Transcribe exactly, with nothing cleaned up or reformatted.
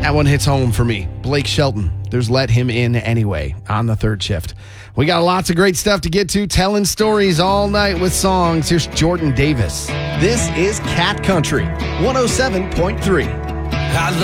That one hits home for me. Blake Shelton. There's Let Him In Anyway on the third shift. We got lots of great stuff to get to, telling stories all night with songs. Here's Jordan Davis. This is Cat Country, one oh seven point three.